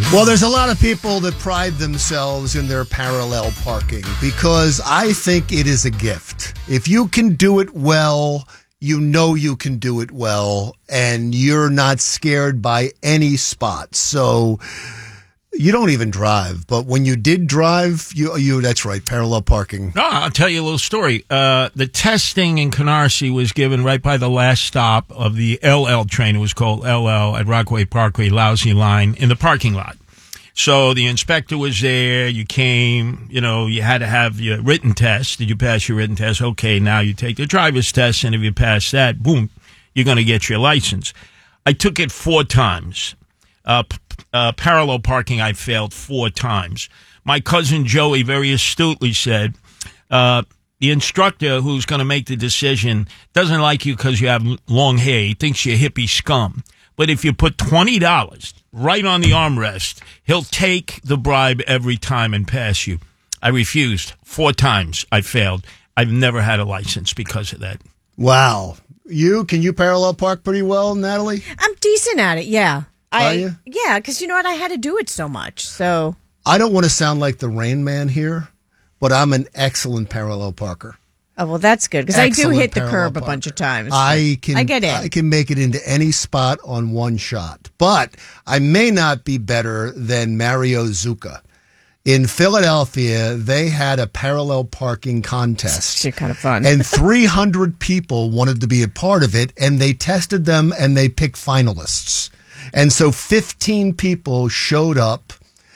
Well, there's a lot of people that pride themselves in their parallel parking because I think it is a gift. If you can do it well, you know you can do it well, and you're not scared by any spot. So you don't even drive, but when you did drive, you that's right, parallel parking. No, I'll tell you a little story. The testing in Canarsie was given right by the last stop of the LL train. It was called LL at Rockaway Parkway, Lousy Line, in the parking lot. So the inspector was there. You came, you had to have your written test. Did you pass your written test? Okay, now you take the driver's test, and if you pass that, boom, you're going to get your license. I took it 4 times. Parallel parking, I failed 4 times. My cousin Joey very astutely said, the instructor who's going to make the decision doesn't like you because you have long hair. He thinks you're hippie scum. But if you put $20 right on the armrest, he'll take the bribe every time and pass you. I refused. 4 times I failed. I've never had a license because of that. Wow. Can you parallel park pretty well, Natalie? I'm decent at it, yeah. Are you? Yeah, because you know what? I had to do it so much. So I don't want to sound like the Rain Man here, but I'm an excellent parallel parker. Oh, well, that's good, because I do hit the curb a bunch of times. I get in. I can make it into any spot on one shot, but I may not be better than Mario Zucca. In Philadelphia, they had a parallel parking contest. It's kind of fun. And 300 people wanted to be a part of it, and they tested them, and they picked finalists. And so 15 people showed up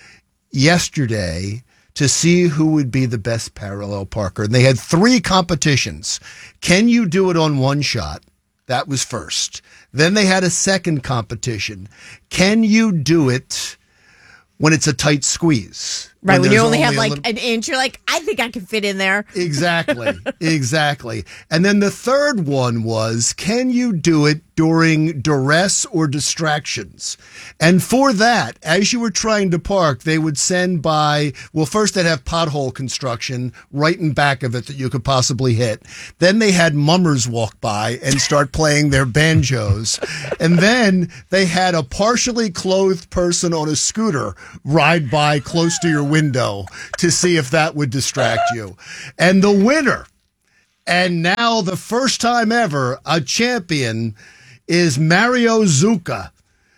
yesterday to see who would be the best parallel parker. And they had 3 competitions. Can you do it on one shot? That was first. Then they had a second competition. Can you do it when it's a tight squeeze? Right, when you only have like an inch, you're like, I think I can fit in there. Exactly, exactly. And then the third one was, can you do it during duress or distractions? And for that, as you were trying to park, they would send by, well, first they'd have pothole construction right in back of it that you could possibly hit. Then they had mummers walk by and start playing their banjos. And then they had a partially clothed person on a scooter ride by close to your window to see if that would distract you. And the winner, and now the first time ever, a champion, is Mario Zucca,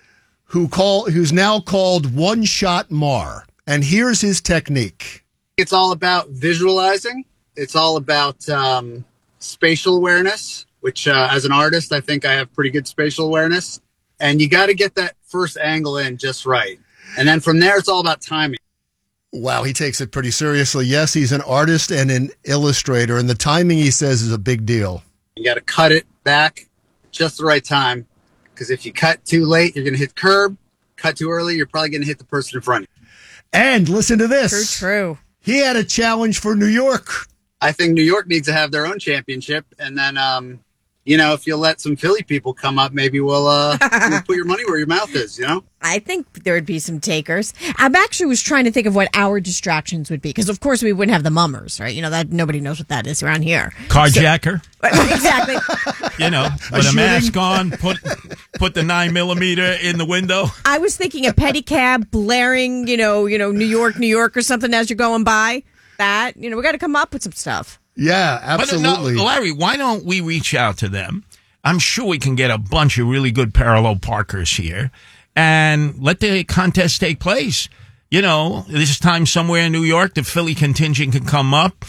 who's now called One Shot Mar. And here's his technique. It's all about visualizing. It's all about spatial awareness, which as an artist, I think I have pretty good spatial awareness. And you got to get that first angle in just right. And then from there, it's all about timing. Wow, he takes it pretty seriously. Yes, he's an artist and an illustrator, and the timing, he says, is a big deal. You got to cut it back just the right time, because if you cut too late, you're going to hit the curb. Cut too early, you're probably going to hit the person in front of you. And listen to this. True. He had a challenge for New York. I think New York needs to have their own championship, and then if you'll let some Philly people come up, maybe we'll put your money where your mouth is, I think there would be some takers. I actually was trying to think of what our distractions would be, because of course we wouldn't have the mummers, right? That nobody knows what that is around here. Carjacker. Exactly. With a mask on, put the 9mm in the window. I was thinking a pedicab blaring, New York or something as you're going by. That, we got to come up with some stuff. Yeah, absolutely. But Larry, why don't we reach out to them? I'm sure we can get a bunch of really good parallel parkers here and let the contest take place. This time somewhere in New York, the Philly contingent can come up.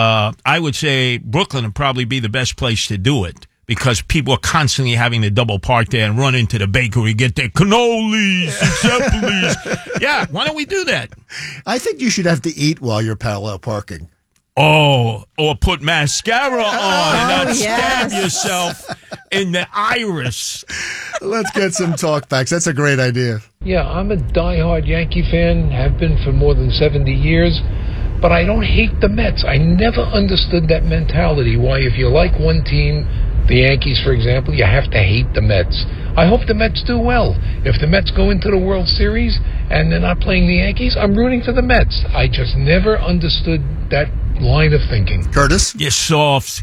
I would say Brooklyn would probably be the best place to do it because people are constantly having to double park there and run into the bakery, get their cannolis and Zeppelis. Yeah, why don't we do that? I think you should have to eat while you're parallel parking. Oh, or put mascara on and not stab yourself in the iris. Let's get some talkbacks. That's a great idea. Yeah, I'm a diehard Yankee fan, have been for more than 70 years, but I don't hate the Mets. I never understood that mentality, why if you like one team, the Yankees, for example, you have to hate the Mets. I hope the Mets do well. If the Mets go into the World Series and they're not playing the Yankees, I'm rooting for the Mets. I just never understood that line of thinking. Curtis? You're soft.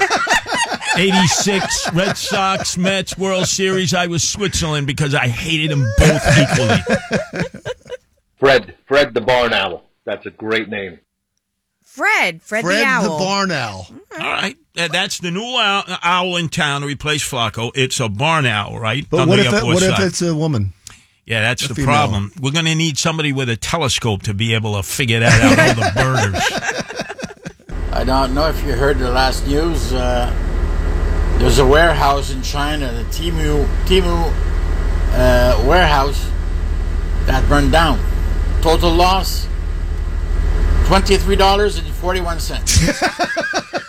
86, Red Sox, Mets, World Series. I was Switzerland because I hated them both equally. Fred the Barn Owl. That's a great name. Fred the Owl. the Barn Owl. All right. That's the new owl in town to replace Flacco. It's a barn owl, right? But On what the if Upper West Side. it's a woman? Yeah, that's the female. problem. We're going to need somebody with a telescope to be able to figure that out, all the birders. I don't know if you heard the last news. There's a warehouse in China, the Temu warehouse, that burned down. Total loss, $23.41.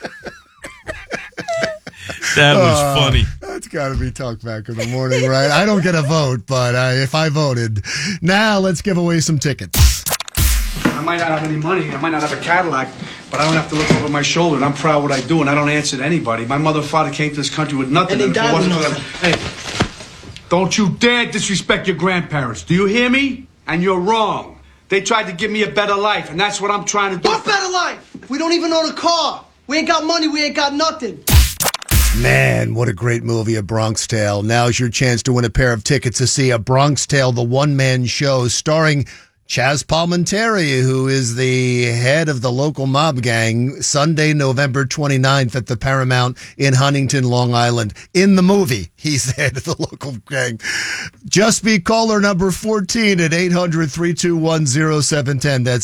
That was funny. That's got to be Talkback in the morning, right? I don't get a vote, but if I voted. Now let's give away some tickets. I might not have any money, I might not have a Cadillac, but I don't have to look over my shoulder, and I'm proud of what I do, and I don't answer to anybody. My mother and father came to this country with nothing. And they died with nothing. Hey, don't you dare disrespect your grandparents. Do you hear me? And you're wrong. They tried to give me a better life, and that's what I'm trying to do. What better life? We don't even own a car. We ain't got money, we ain't got nothing. Man, what a great movie, A Bronx Tale. Now's your chance to win a pair of tickets to see A Bronx Tale, the one-man show starring Chaz Palminteri, who is the head of the local mob gang, Sunday, November 29th at the Paramount in Huntington, Long Island. In the movie, he's the head of the local gang. Just be caller number 14 at 800-321-0710. That's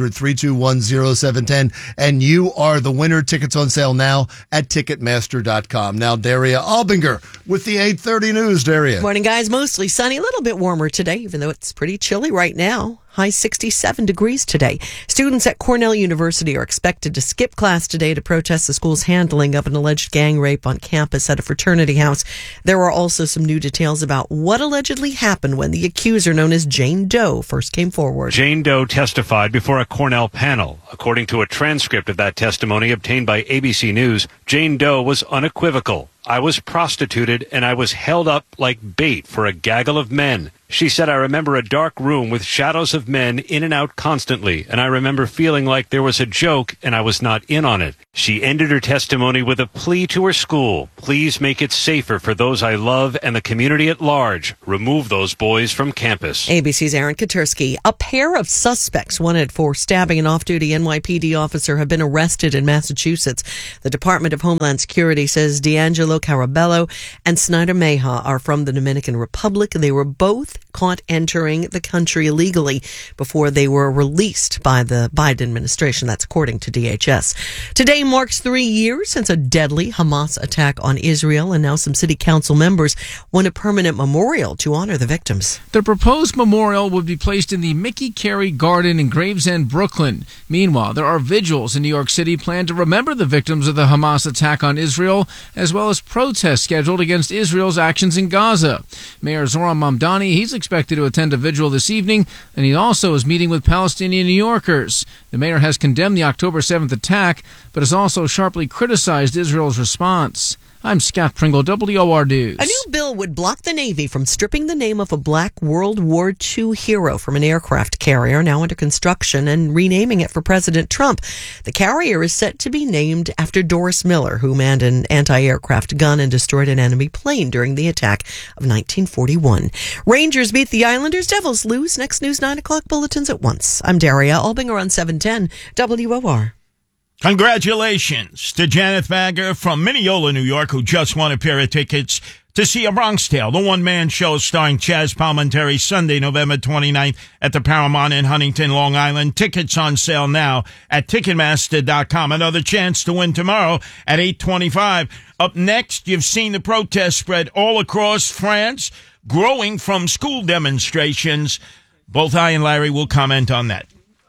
800-321-0710. And you are the winner. Tickets on sale now at Ticketmaster.com. Now, Daria Albinger with the 8:30 news. Daria. Morning, guys. Mostly sunny, a little bit warmer today, even though it's pretty chilly right now. High 67 degrees today. Students at Cornell University are expected to skip class today to protest the school's handling of an alleged gang rape on campus at a fraternity house. There are also some new details about what allegedly happened when the accuser, known as Jane Doe, first came forward. Jane Doe testified before a Cornell panel. According to a transcript of that testimony obtained by ABC News, Jane Doe was unequivocal. I was prostituted and I was held up like bait for a gaggle of men. She said, I remember a dark room with shadows of men in and out constantly, and I remember feeling like there was a joke and I was not in on it. She ended her testimony with a plea to her school. Please make it safer for those I love and the community at large. Remove those boys from campus. ABC's Aaron Katersky. A pair of suspects wanted for stabbing an off-duty NYPD officer have been arrested in Massachusetts. The Department of Homeland Security says D'Angelo Carabello and Snyder Meja are from the Dominican Republic. They were both caught entering the country illegally before they were released by the Biden administration. That's according to DHS. Today marks 3 years since a deadly Hamas attack on Israel, and now some city council members want a permanent memorial to honor the victims. The proposed memorial would be placed in the Mickey Carey Garden in Gravesend, Brooklyn. Meanwhile, there are vigils in New York City planned to remember the victims of the Hamas attack on Israel, as well as protests scheduled against Israel's actions in Gaza. Mayor Zoran Mamdani, he's expected to attend a vigil this evening, and he also is meeting with Palestinian New Yorkers. The mayor has condemned the October 7th attack, but has also sharply criticized Israel's response. I'm Scott Pringle, WOR News. A new bill would block the Navy from stripping the name of a black World War II hero from an aircraft carrier now under construction and renaming it for President Trump. The carrier is set to be named after Doris Miller, who manned an anti-aircraft gun and destroyed an enemy plane during the attack of 1941. Rangers beat the Islanders. Devils lose. Next news 9 o'clock bulletins at once. I'm Daria Albinger on 710 WOR. Congratulations to Janet Bagger from Mineola, New York, who just won a pair of tickets to see A Bronx Tale, the one-man show starring Chaz Palminteri, Sunday, November 29th at the Paramount in Huntington, Long Island. Tickets on sale now at Ticketmaster.com. Another chance to win tomorrow at 8:25. Up next, you've seen the protest spread all across France, growing from school demonstrations. Both I and Larry will comment on that.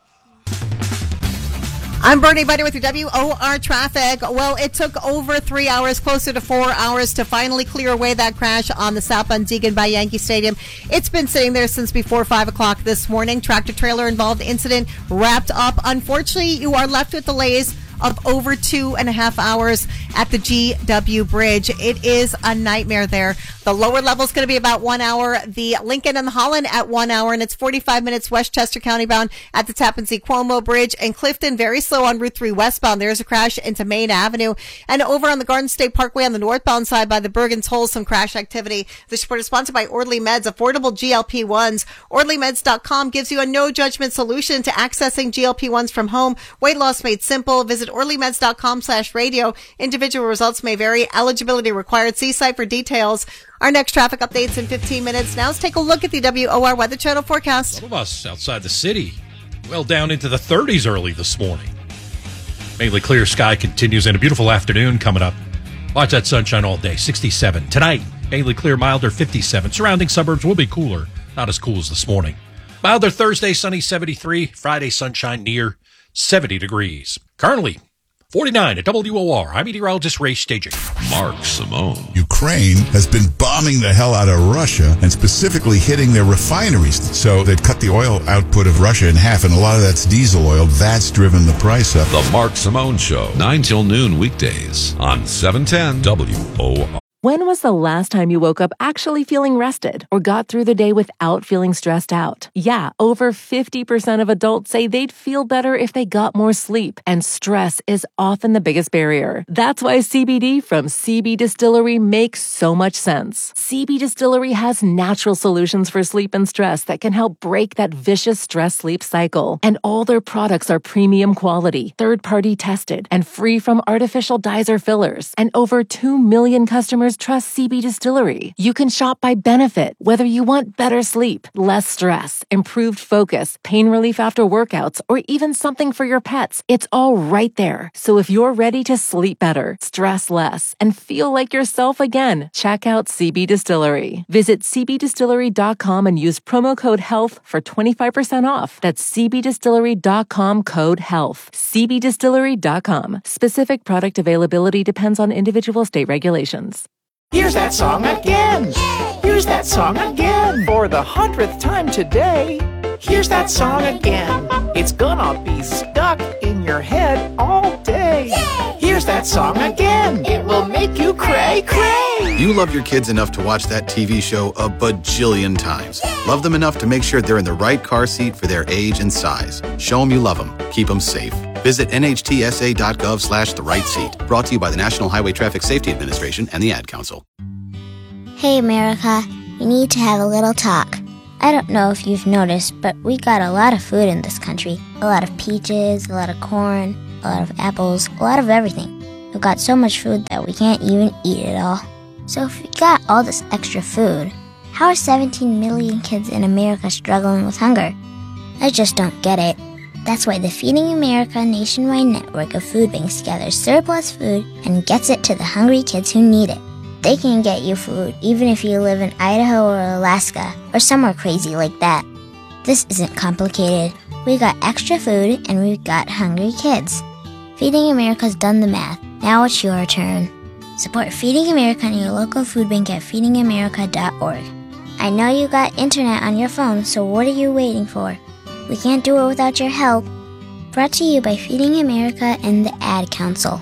I'm Bernie Buddy with your WOR traffic. Well, it took over 3 hours, closer to 4 hours, to finally clear away that crash on the southbound Deegan by Yankee Stadium. It's been sitting there since before 5 o'clock this morning. Tractor-trailer involved incident wrapped up. Unfortunately, you are left with delays of over 2.5 hours at the GW Bridge. It is a nightmare there. The lower level is going to be about 1 hour. The Lincoln and the Holland at 1 hour, and it's 45 minutes Westchester County bound at the Tappan Zee Cuomo Bridge. And Clifton, very slow on Route 3 westbound. There's a crash into Main Avenue. And over on the Garden State Parkway on the northbound side by the Bergen's Hole, some crash activity. This report is sponsored by Ordley Meds, affordable GLP-1s. OrdleyMeds.com gives you a no-judgment solution to accessing GLP-1s from home. Weight loss made simple. Visit OrdleyMeds.com/radio. Individual results may vary. Eligibility required. See site for details. Our next traffic updates in 15 minutes. Now let's take a look at the WOR Weather Channel forecast. Some of us outside the city, well down into the 30s early this morning. Mainly clear sky continues and a beautiful afternoon coming up. Watch that sunshine all day, 67. Tonight, mainly clear, milder, 57. Surrounding suburbs will be cooler, not as cool as this morning. Milder Thursday, sunny, 73. Friday, sunshine near 70 degrees. Currently, 49 at WOR. I'm meteorologist Ray Staging. Mark Simone. Ukraine has been bombing the hell out of Russia and specifically hitting their refineries. So they've cut the oil output of Russia in half, and a lot of that's diesel oil. That's driven the price up. The Mark Simone Show, 9 till noon weekdays on 710 WOR. When was the last time you woke up actually feeling rested or got through the day without feeling stressed out? Yeah, over 50% of adults say they'd feel better if they got more sleep, and stress is often the biggest barrier. That's why CBD from CB Distillery makes so much sense. CB Distillery has natural solutions for sleep and stress that can help break that vicious stress-sleep cycle. And all their products are premium quality, third-party tested, and free from artificial dyes or fillers. And over 2 million customers trust CB Distillery. You can shop by benefit, whether you want better sleep, less stress, improved focus, pain relief after workouts, or even something for your pets. It's all right there. So if you're ready to sleep better, stress less, and feel like yourself again, check out CB Distillery. Visit cbdistillery.com and use promo code HEALTH for 25% off. That's cbdistillery.com, code HEALTH. cbdistillery.com. Specific product availability depends on individual state regulations. Here's that song again. Here's that song again. For the 100th time today. Here's that song again. It's gonna be stuck in your head all day. Here's that song again. It will make you cray, cray. You love your kids enough to watch that TV show a bajillion times. Love them enough to make sure they're in the right car seat for their age and size. Show them you love them. Keep them safe. Visit nhtsa.gov/the right seat. Brought to you by the National Highway Traffic Safety Administration and the Ad Council. Hey, America. We need to have a little talk. I don't know if you've noticed, but we got a lot of food in this country. A lot of peaches, a lot of corn, a lot of apples, a lot of everything. We've got so much food that we can't even eat it all. So if we got all this extra food, how are 17 million kids in America struggling with hunger? I just don't get it. That's why the Feeding America nationwide network of food banks gathers surplus food and gets it to the hungry kids who need it. They can get you food even if you live in Idaho or Alaska or somewhere crazy like that. This isn't complicated. We got extra food and we've got hungry kids. Feeding America's done the math. Now it's your turn. Support Feeding America and your local food bank at feedingamerica.org. I know you got internet on your phone, so what are you waiting for? We can't do it without your help. Brought to you by Feeding America and the Ad Council.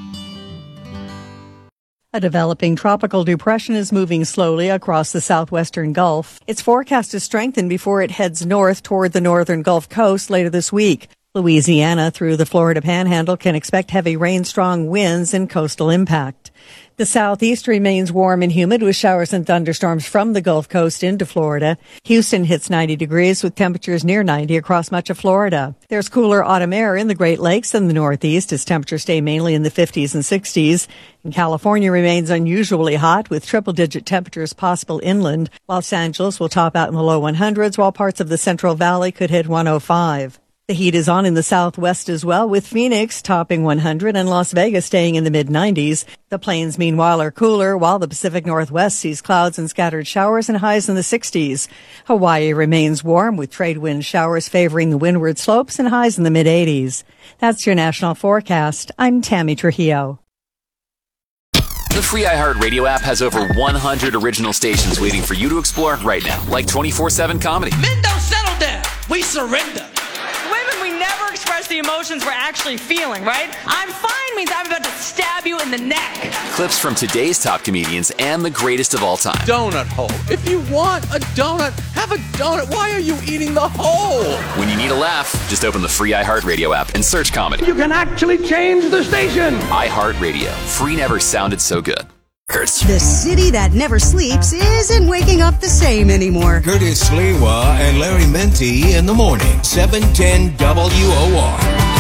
A developing tropical depression is moving slowly across the southwestern Gulf. It's forecast to strengthen before it heads north toward the northern Gulf Coast later this week. Louisiana through the Florida Panhandle can expect heavy rain, strong winds, and coastal impact. The southeast remains warm and humid with showers and thunderstorms from the Gulf Coast into Florida. Houston hits 90 degrees with temperatures near 90 across much of Florida. There's cooler autumn air in the Great Lakes and the Northeast as temperatures stay mainly in the 50s and 60s. And California remains unusually hot with triple-digit temperatures possible inland. Los Angeles will top out in the low 100s while parts of the Central Valley could hit 105. The heat is on in the southwest as well, with Phoenix topping 100 and Las Vegas staying in the mid-90s. The plains, meanwhile, are cooler, while the Pacific Northwest sees clouds and scattered showers and highs in the 60s. Hawaii remains warm, with trade wind showers favoring the windward slopes and highs in the mid-80s. That's your national forecast. I'm Tammy Trujillo. The free iHeartRadio app has over 100 original stations waiting for you to explore right now, like 24/7 comedy. Men don't settle down. We surrender. Women, we never express the emotions we're actually feeling, right? I'm fine means I'm about to stab you in the neck. Clips from today's top comedians and the greatest of all time. Donut hole. If you want a donut, have a donut. Why are you eating the hole? When you need a laugh, just open the free iHeartRadio app and search comedy. You can actually change the station. iHeartRadio. Free never sounded so good. The city that never sleeps isn't waking up the same anymore. Curtis Sliwa and Larry Menti in the morning. 710 WOR.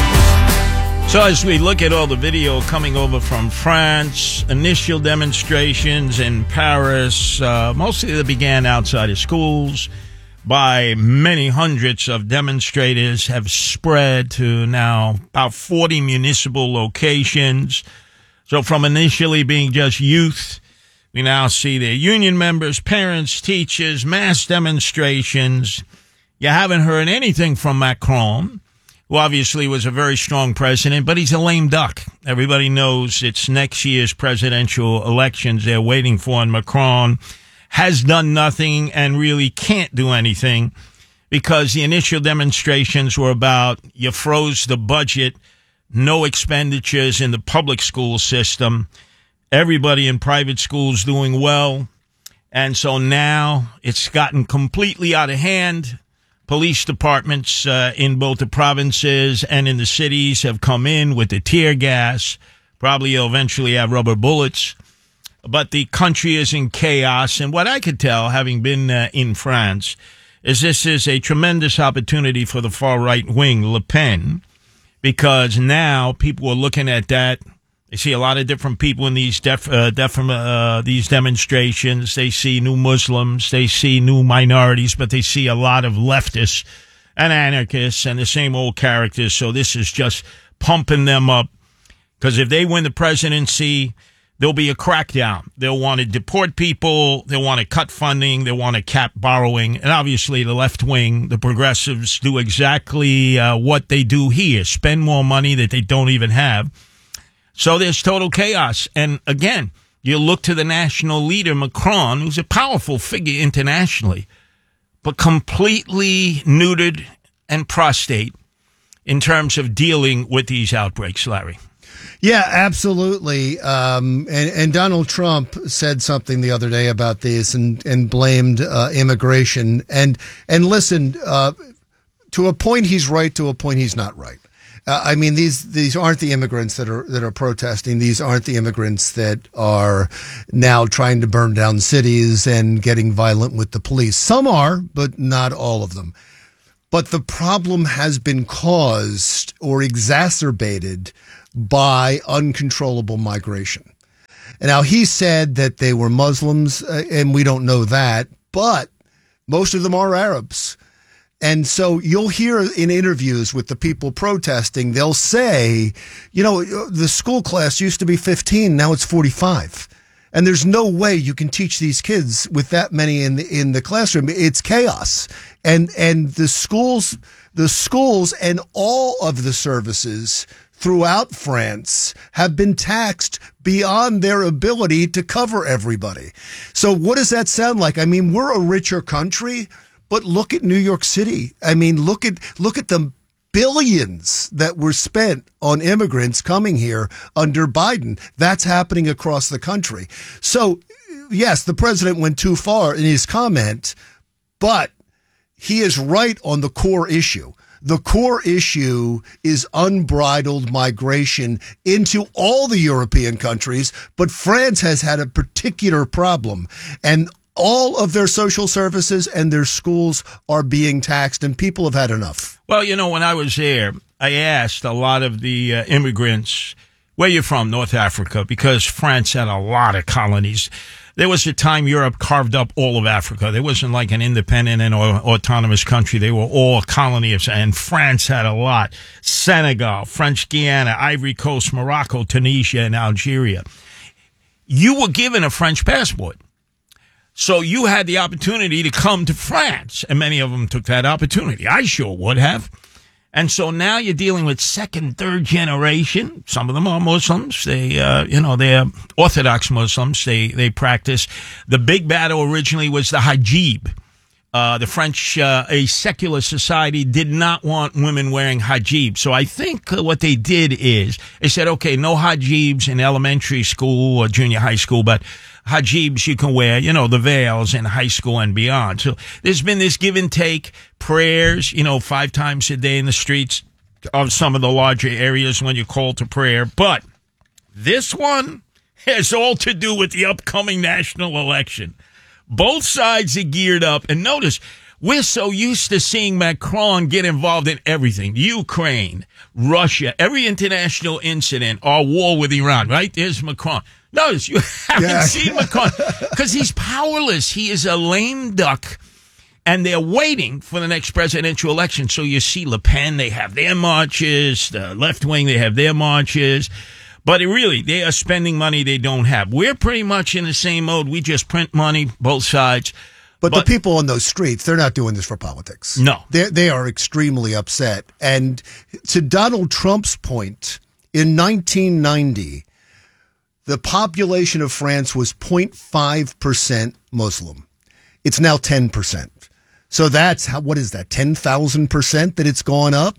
So as we look at all the video coming over from France, initial demonstrations in Paris, mostly that began outside of schools, by many hundreds of demonstrators have spread to now about 40 municipal locations. So from initially being just youth, we now see their union members, parents, teachers, mass demonstrations. You haven't heard anything from Macron, who obviously was a very strong president, but he's a lame duck. Everybody knows it's next year's presidential elections they're waiting for, and Macron has done nothing and really can't do anything because the initial demonstrations were about you froze the budget, no expenditures in the public school system, everybody in private schools doing well. And so now it's gotten completely out of hand. Police departments in both the provinces and in the cities have come in with the tear gas. Probably you'll eventually have rubber bullets. But the country is in chaos. And what I could tell, having been in France, is this is a tremendous opportunity for the far-right wing, Le Pen, because now people are looking at that. They see a lot of different people in these these demonstrations. They see new Muslims. They see new minorities, but they see a lot of leftists and anarchists and the same old characters. So this is just pumping them up, because if they win the presidency, there'll be a crackdown. They'll want to deport people. They'll want to cut funding. They want to cap borrowing. And obviously the left wing, the progressives, do exactly what they do here, spend more money that they don't even have. So there's total chaos. And again, you look to the national leader, Macron, who's a powerful figure internationally, but completely neutered and prostate in terms of dealing with these outbreaks, Larry. Yeah, absolutely. And Donald Trump said something the other day about this and blamed immigration. And listen, to a point he's right, to a point he's not right. I mean, these aren't the immigrants that are protesting. These aren't the immigrants that are now trying to burn down cities and getting violent with the police. Some are, but not all of them. But the problem has been caused or exacerbated by uncontrollable migration. And now he said that they were Muslims, and we don't know that, but most of them are Arabs. And so you'll hear in interviews with the people protesting, they'll say, you know, the school class used to be 15, now it's 45. And there's no way you can teach these kids with that many in the classroom. It's chaos. And the schools and all of the services throughout France have been taxed beyond their ability to cover everybody. So what does that sound like? I mean, we're a richer country, but look at New York City. I mean, look at the billions that were spent on immigrants coming here under Biden. That's happening across the country. So, yes, the president went too far in his comment, but he is right on the core issue. The core issue is unbridled migration into all the European countries, but France has had a particular problem, and all of their social services and their schools are being taxed, and people have had enough. Well, you know, when I was there, I asked a lot of the immigrants, where you from, North Africa, because France had a lot of colonies. There was a time Europe carved up all of Africa. There wasn't like an independent and autonomous country. They were all a colony of, and France had a lot. Senegal, French Guiana, Ivory Coast, Morocco, Tunisia, and Algeria. You were given a French passport. So you had the opportunity to come to France, and many of them took that opportunity. I sure would have. And so now you're dealing with second, third generation. Some of them are Muslims. They're Orthodox Muslims. They practice. The big battle originally was the hijab. the French, a secular society, did not want women wearing hijab. So I think what they did is they said, okay, no hijabs in elementary school or junior high school, but hijabs you can wear, the veils in high school and beyond. So there's been this give and take, prayers, 5 times a day in the streets of some of the larger areas when you call to prayer. But this one has all to do with the upcoming national election. Both sides are geared up. And notice, we're so used to seeing Macron get involved in everything. Ukraine, Russia, every international incident, our war with Iran, right? There's Macron. Notice, you haven't seen Macron because he's powerless. He is a lame duck. And they're waiting for the next presidential election. So you see Le Pen, they have their marches. The left wing, they have their marches. But really, they are spending money they don't have. We're pretty much in the same mode. We just print money, both sides. But the people on those streets, they're not doing this for politics. No. They are extremely upset. And to Donald Trump's point, in 1990, the population of France was 0.5% Muslim. It's now 10%. So that's what is that? 10,000% that it's gone up.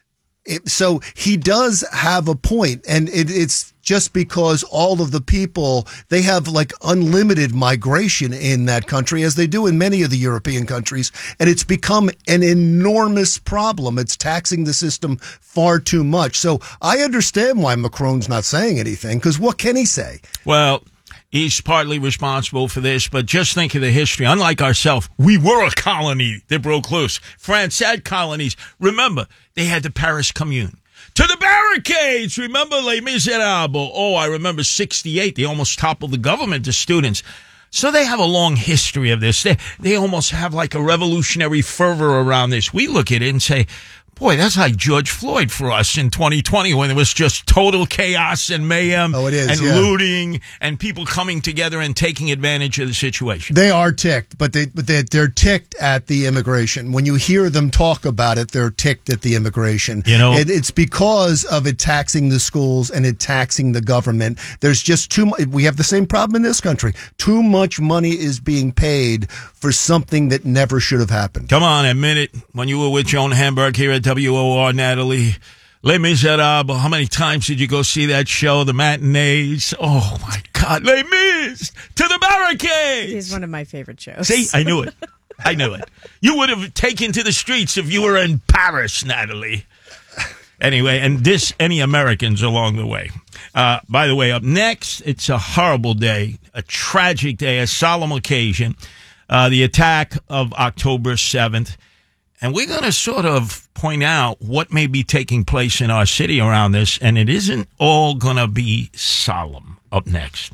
So he does have a point, and it's just because all of the people, they have like unlimited migration in that country, as they do in many of the European countries, and it's become an enormous problem. It's taxing the system far too much. So I understand why Macron's not saying anything, because what can he say? Well, he's partly responsible for this, but just think of the history. Unlike ourselves, we were a colony that broke loose. France had colonies. Remember, they had the Paris Commune. To the barricades! Remember Les Miserables? Oh, I remember 68. They almost toppled the government, the students. So they have a long history of this. They almost have like a revolutionary fervor around this. We look at it and say, boy, that's like George Floyd for us in 2020 when it was just total chaos and mayhem looting and people coming together and taking advantage of the situation. They are ticked, but they're ticked at the immigration. When you hear them talk about it, they're ticked at the immigration. It's because of it taxing the schools and it taxing the government. There's just too much. We have the same problem in this country. Too much money is being paid for something that never should have happened. Come on, admit it. When you were with Joan Hamburg here at WOR, Natalie, Les Miserables, how many times did you go see that show, the matinees? Oh, my God, Les Mis, to the barricades! It's one of my favorite shows. See, I knew it. I knew it. You would have taken to the streets if you were in Paris, Natalie. Anyway, and any Americans along the way. By the way, up next, it's a horrible day, a tragic day, a solemn occasion, the attack of October 7th. And we're going to sort of point out what may be taking place in our city around this, and it isn't all going to be solemn. Up next.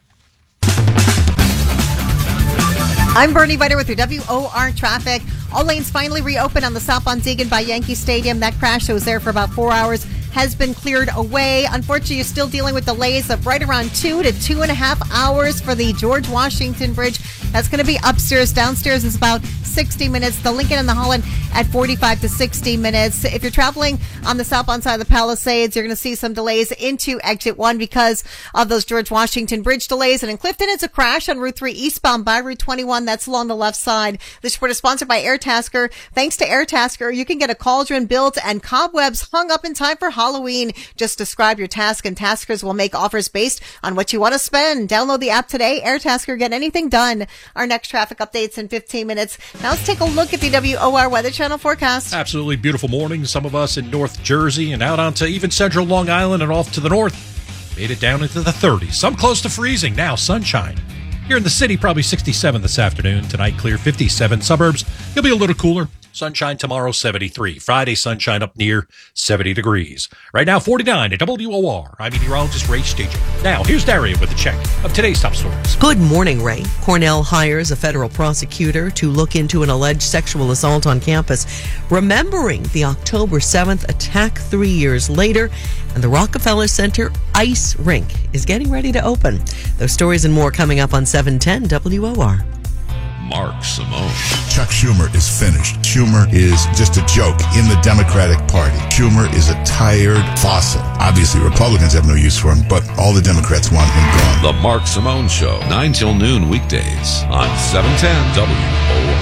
I'm Bernie Viter with your WOR traffic. All lanes finally reopened on the southbound Deegan by Yankee Stadium. That crash that was there for about 4 hours has been cleared away. Unfortunately, you're still dealing with delays of right around 2 to 2.5 hours for the George Washington Bridge. That's going to be upstairs. Downstairs is about 60 minutes. The Lincoln and the Holland at 45 to 60 minutes. If you're traveling on the southbound side of the Palisades, you're going to see some delays into exit 1 because of those George Washington Bridge delays. And in Clifton, it's a crash on Route 3 eastbound by Route 21. That's along the left side. This report is sponsored by Airtasker. Thanks to Airtasker, you can get a cauldron built and cobwebs hung up in time for Halloween. Just describe your task and taskers will make offers based on what you want to spend. Download the app today. Airtasker, get anything done. Our next traffic updates in 15 minutes. Now let's take a look at the WOR Weather Channel forecast. Absolutely beautiful morning. Some of us in North Jersey and out onto even central Long Island and off to the north made it down into the 30s. Some close to freezing. Now sunshine. Here in the city, probably 67 this afternoon. Tonight, clear 57. Suburbs, it'll be a little cooler. Sunshine tomorrow, 73. Friday, sunshine up near 70 degrees. Right now, 49 at WOR. I'm meteorologist Ray Staging. Now, here's Daria with a check of today's top stories. Good morning, Ray. Cornell hires a federal prosecutor to look into an alleged sexual assault on campus, remembering the October 7th attack 3 years later, and the Rockefeller Center ice rink is getting ready to open. Those stories and more coming up on 710 WOR. Mark Simone. Chuck Schumer is finished. Schumer is just a joke in the Democratic Party. Schumer is a tired fossil. Obviously, Republicans have no use for him, but all the Democrats want him gone. The Mark Simone Show, 9 till noon weekdays on 710 WOR.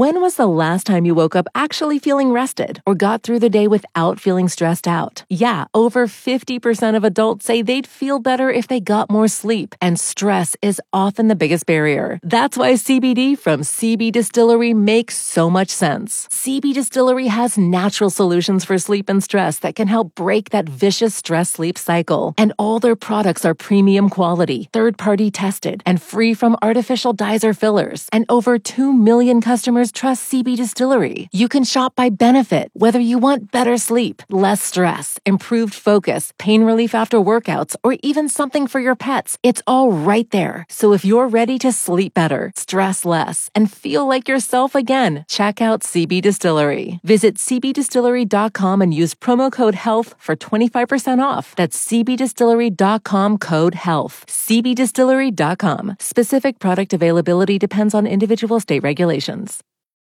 When was the last time you woke up actually feeling rested or got through the day without feeling stressed out? Yeah, over 50% of adults say they'd feel better if they got more sleep, and stress is often the biggest barrier. That's why CBD from CB Distillery makes so much sense. CB Distillery has natural solutions for sleep and stress that can help break that vicious stress-sleep cycle. And all their products are premium quality, third-party tested, and free from artificial dyes or fillers. And over 2 million customers trust CB Distillery. You can shop by benefit, whether you want better sleep, less stress, improved focus, pain relief after workouts, or even something for your pets. It's all right there. So if you're ready to sleep better, stress less, and feel like yourself again, check out CB Distillery. Visit cbdistillery.com and use promo code HEALTH for 25% off. That's cbdistillery.com, code HEALTH. cbdistillery.com. Specific product availability depends on individual state regulations.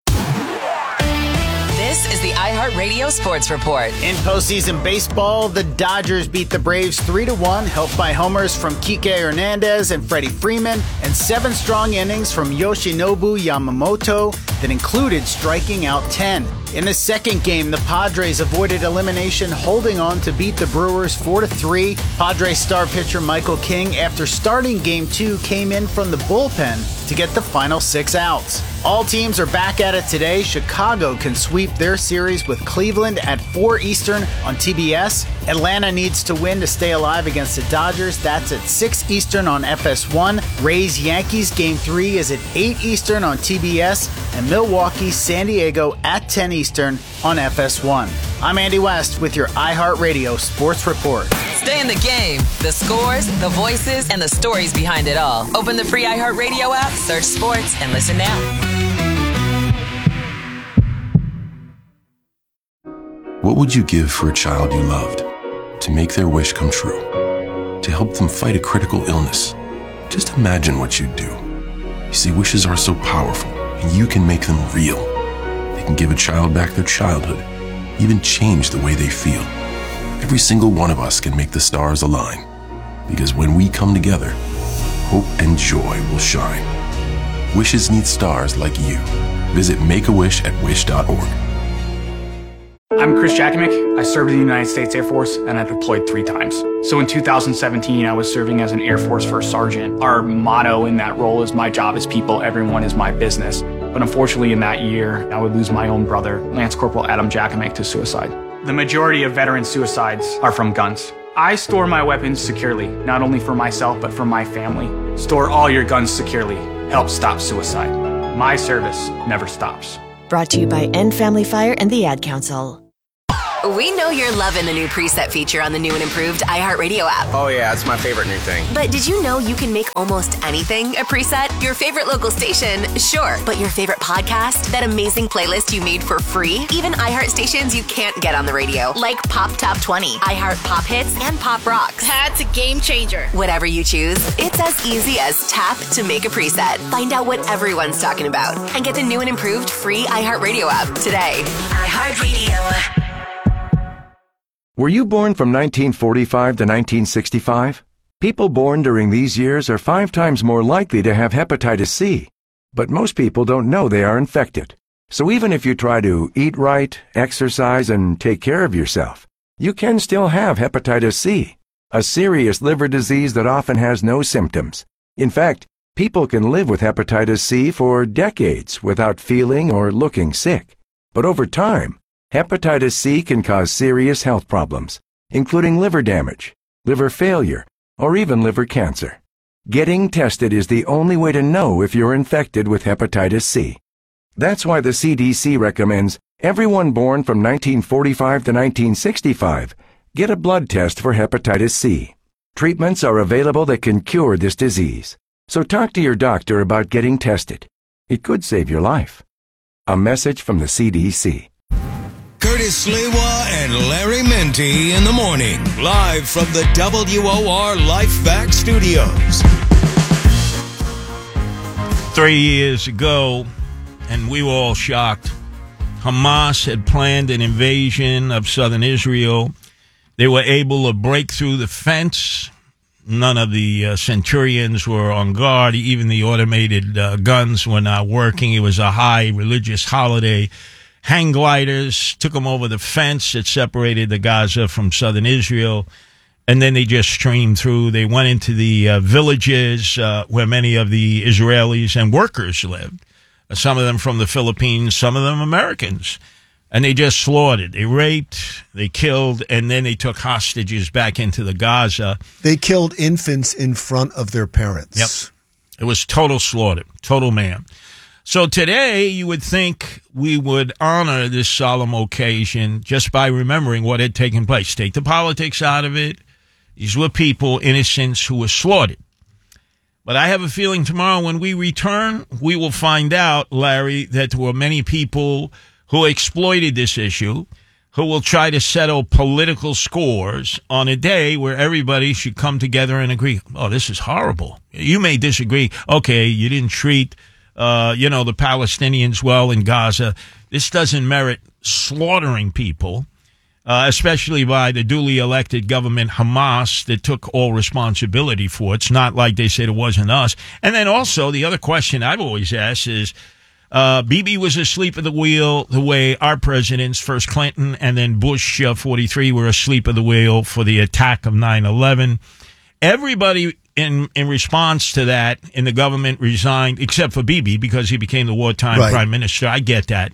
This is the iHeartRadio Sports Report. In postseason baseball, the Dodgers beat the Braves 3-1, helped by homers from Kike Hernandez and Freddie Freeman, and 7 strong innings from Yoshinobu Yamamoto that included striking out 10. In the second game, the Padres avoided elimination, holding on to beat the Brewers 4-3. Padres star pitcher Michael King, after starting Game 2, came in from the bullpen to get the final 6 outs. All teams are back at it today. Chicago can sweep their series with Cleveland at 4 Eastern on TBS. Atlanta needs to win to stay alive against the Dodgers. That's at 6 Eastern on FS1. Rays-Yankees Game 3 is at 8 Eastern on TBS. And Milwaukee-San Diego at 10 Eastern on FS1. I'm Andy West with your iHeartRadio Sports Report. Stay in the game. The scores, the voices, and the stories behind it all. Open the free iHeartRadio app, search sports, and listen now. What would you give for a child you loved? To make their wish come true? To help them fight a critical illness? Just imagine what you'd do. You see, wishes are so powerful, and you can make them real. They can give a child back their childhood, even change the way they feel. Every single one of us can make the stars align, because when we come together, hope and joy will shine. Wishes need stars like you. Visit Make-A-Wish at wish.org. I'm Chris Jakovic. I served in the United States Air Force and I deployed 3 times. So in 2017, I was serving as an Air Force First Sergeant. Our motto in that role is my job is people, everyone is my business. But unfortunately in that year, I would lose my own brother, Lance Corporal Adam Jakovic, to suicide. The majority of veteran suicides are from guns. I store my weapons securely, not only for myself, but for my family. Store all your guns securely. Help stop suicide. My service never stops. Brought to you by End Family Fire and the Ad Council. We know you're loving the new preset feature on the new and improved iHeartRadio app. Oh yeah, it's my favorite new thing. But did you know you can make almost anything a preset? Your favorite local station, sure. But your favorite podcast? That amazing playlist you made for free? Even iHeart stations you can't get on the radio, like Pop Top 20, iHeart Pop Hits, and Pop Rocks. That's a game changer. Whatever you choose, it's as easy as tap to make a preset. Find out what everyone's talking about and get the new and improved free iHeartRadio app today. iHeartRadio. Were you born from 1945 to 1965? People born during these years are 5 times more likely to have hepatitis C. But most people don't know they are infected. So even if you try to eat right, exercise, and take care of yourself, you can still have hepatitis C, a serious liver disease that often has no symptoms. In fact, people can live with hepatitis C for decades without feeling or looking sick. But over time, hepatitis C can cause serious health problems, including liver damage, liver failure, or even liver cancer. Getting tested is the only way to know if you're infected with hepatitis C. That's why the CDC recommends everyone born from 1945 to 1965 get a blood test for hepatitis C. Treatments are available that can cure this disease. So talk to your doctor about getting tested. It could save your life. A message from the CDC. Curtis Sliwa and Larry Menti in the morning, live from the WOR LifeVac Studios. 3 years ago, and we were all shocked, Hamas had planned an invasion of southern Israel. They were able to break through the fence None of the centurions were on guard. Even the automated guns were not working. It was a high religious holiday. Hang gliders took them over the fence that separated the Gaza from southern Israel. And then they just streamed through. They went into the villages where many of the Israelis and workers lived. Some of them from the Philippines, some of them Americans. And they just slaughtered. They raped, they killed, and then they took hostages back into the Gaza. They killed infants in front of their parents. Yep. It was total slaughter, total mayhem. So today, you would think we would honor this solemn occasion just by remembering what had taken place. Take the politics out of it. These were people, innocents, who were slaughtered. But I have a feeling tomorrow when we return, we will find out, Larry, that there were many people who exploited this issue, who will try to settle political scores on a day where everybody should come together and agree, oh, this is horrible. You may disagree. Okay, you didn't treat, the Palestinians well in Gaza. This doesn't merit slaughtering people, especially by the duly elected government Hamas that took all responsibility for it. It's not like they said it wasn't us. And then also the other question I've always asked is, Bibi was asleep at the wheel the way our presidents, first Clinton and then Bush 43, were asleep at the wheel for the attack of 9/11. Everybody in response to that in the government resigned, except for Bibi, because he became the wartime prime minister. I get that.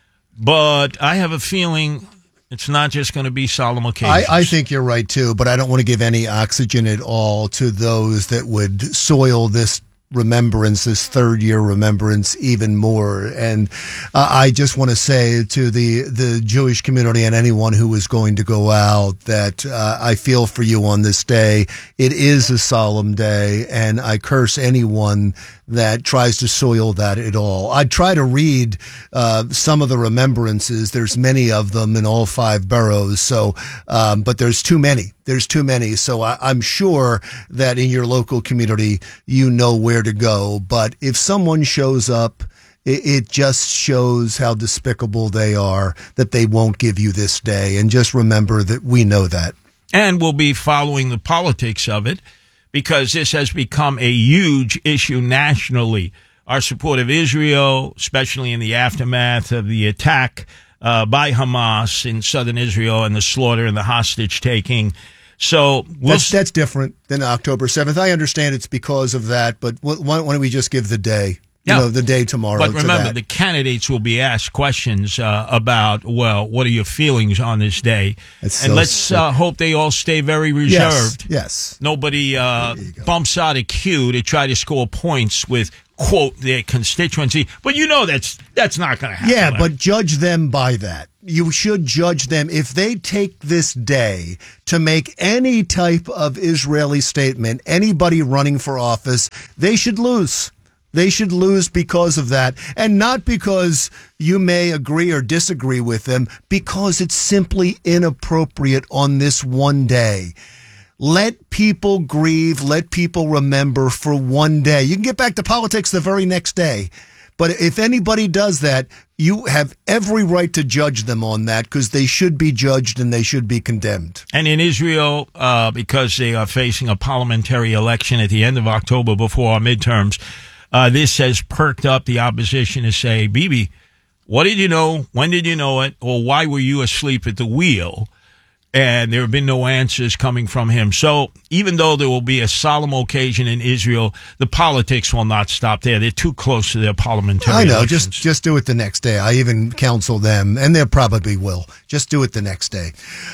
But I have a feeling it's not just going to be solemn occasions. I think you're right, too, but I don't want to give any oxygen at all to those that would soil this remembrance, this third-year remembrance, even more. And I just want to say to the Jewish community and anyone who is going to go out that I feel for you on this day. It is a solemn day, and I curse anyone that tries to soil that at all. I try to read some of the remembrances. There's many of them in all 5 boroughs, so but there's too many. There's too many. So I'm sure that in your local community, you know where to go. But if someone shows up, it just shows how despicable they are that they won't give you this day. And just remember that we know that. And we'll be following the politics of it, because this has become a huge issue nationally. Our support of Israel, especially in the aftermath of the attack by Hamas in southern Israel and the slaughter and the hostage taking. So that's different than October 7th. I understand it's because of that, but why don't we just give the day? Yeah. The day tomorrow. But remember, the candidates will be asked questions about, well, what are your feelings on this day? And let's hope they all stay very reserved. Yes. Nobody bumps out a queue to try to score points with, quote, their constituency. But that's not going to happen. Yeah, but judge them by that. You should judge them. If they take this day to make any type of Israeli statement, anybody running for office, they should lose. They should lose because of that, and not because you may agree or disagree with them, because it's simply inappropriate on this one day. Let people grieve. Let people remember for one day. You can get back to politics the very next day. But if anybody does that, you have every right to judge them on that, because they should be judged and they should be condemned. And in Israel, because they are facing a parliamentary election at the end of October before our midterms, this has perked up the opposition to say, Bibi, what did you know? When did you know it? Or why were you asleep at the wheel? And there have been no answers coming from him. So even though there will be a solemn occasion in Israel, the politics will not stop there. They're too close to their parliamentary elections. Just do it the next day. I even counsel them, and they probably will. Just do it the next day.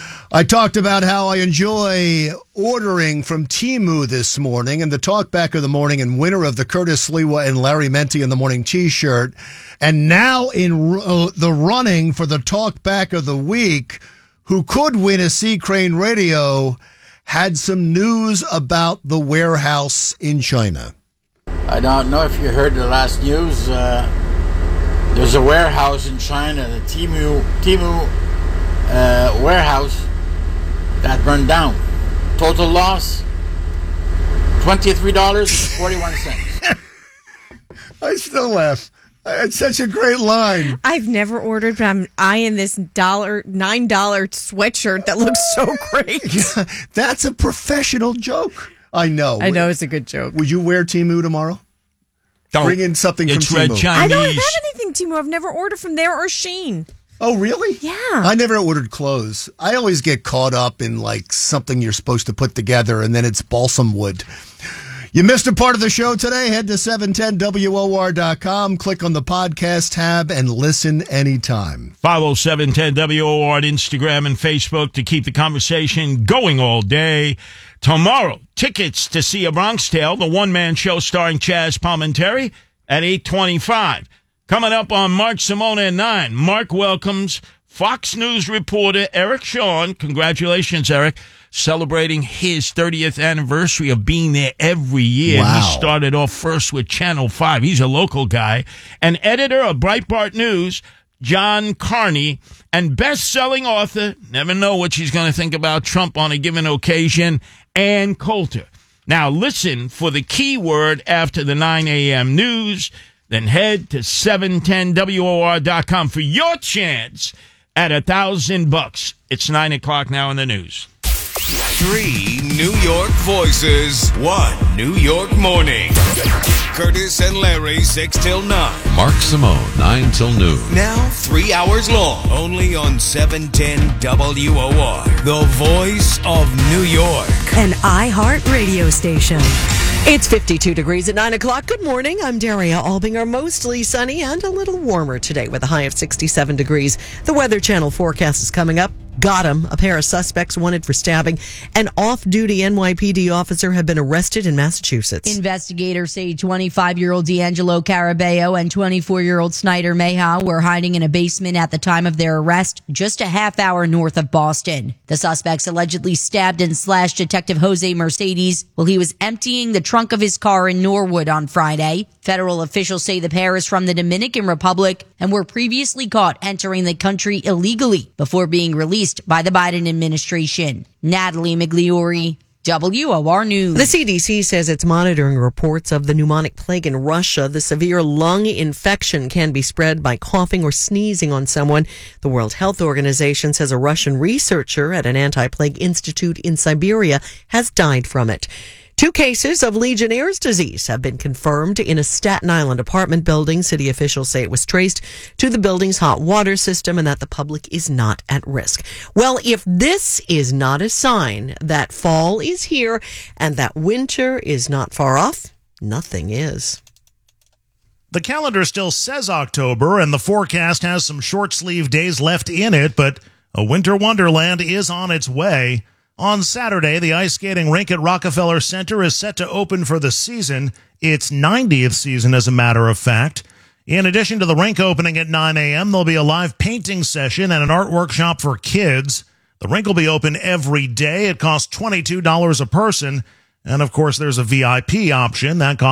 I talked about how I enjoy ordering from Temu this morning, and the talkback of the morning and winner of the Curtis Sliwa and Larry Menti in the Morning T-shirt. And now in the running for the talkback of the week, who could win a C. Crane Radio, had some news about the warehouse in China. I don't know if you heard the last news. There's a warehouse in China, the Temu warehouse, that burned down. Total loss, $23.41. I still laugh. It's such a great line. I've never ordered, but I'm eyeing this $9 sweatshirt that looks so great. Yeah, that's a professional joke. I know. I know it's a good joke. Would you wear Temu tomorrow? Bring in something from It's Red Temu. Chinese. I don't have anything, Timo. I've never ordered from there or Shein. Oh, really? Yeah. I never ordered clothes. I always get caught up in like something you're supposed to put together, and then it's balsam wood. You missed a part of the show today? Head to 710WOR.com, click on the podcast tab, and listen anytime. Follow 710WOR on Instagram and Facebook to keep the conversation going all day. Tomorrow, tickets to see A Bronx Tale, the one-man show starring Chaz Palminteri, at 8:25. Coming up on Mark Simone at 9, Mark welcomes Fox News reporter Eric Shawn. Congratulations, Eric. Celebrating his 30th anniversary of being there every year. Wow. He started off first with Channel 5. He's a local guy. And editor of Breitbart News, John Carney, and best-selling author, never know what she's going to think about Trump on a given occasion, Ann Coulter. Now listen for the key word after the 9 a.m. news. Then head to 710WOR.com for your chance at $1,000. It's 9 o'clock now in the news. 3 New York voices, 1 New York morning. Curtis and Larry, 6 till 9. Mark Simone, 9 till noon. Now 3 hours long, only on 710 WOR, the voice of New York. An iHeart radio station. It's 52 degrees at 9 o'clock. Good morning. I'm Daria Albinger. Mostly sunny and a little warmer today with a high of 67 degrees. The Weather Channel forecast is coming up. Got him. A pair of suspects wanted for stabbing. An off-duty NYPD officer have been arrested in Massachusetts. Investigators say 25-year-old D'Angelo Carabeo and 24-year-old Snyder Meha were hiding in a basement at the time of their arrest, just a half hour north of Boston. The suspects allegedly stabbed and slashed Detective Jose Mercedes while he was emptying the trunk of his car in Norwood on Friday. Federal officials say the pair is from the Dominican Republic and were previously caught entering the country illegally before being released by the Biden administration. Natalie Migliori, WOR News. The CDC says it's monitoring reports of the pneumonic plague in Russia. The severe lung infection can be spread by coughing or sneezing on someone. The World Health Organization says a Russian researcher at an anti-plague institute in Siberia has died from it. 2 cases of Legionnaire's disease have been confirmed in a Staten Island apartment building. City officials say it was traced to the building's hot water system and that the public is not at risk. Well, if this is not a sign that fall is here and that winter is not far off, nothing is. The calendar still says October, and the forecast has some short-sleeve days left in it, but a winter wonderland is on its way. On Saturday, the ice skating rink at Rockefeller Center is set to open for the season. Its 90th season, as a matter of fact. In addition to the rink opening at 9 a.m., there'll be a live painting session and an art workshop for kids. The rink will be open every day. It costs $22 a person. And, of course, there's a VIP option. That costs